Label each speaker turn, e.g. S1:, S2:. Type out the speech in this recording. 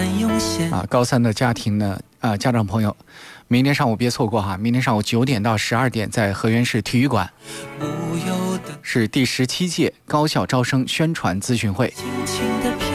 S1: 高三的家庭呢，家长朋友，明天上午别错过哈！明天上午9点到12点，在河源市体育馆，是第17届高校招生宣传咨询会。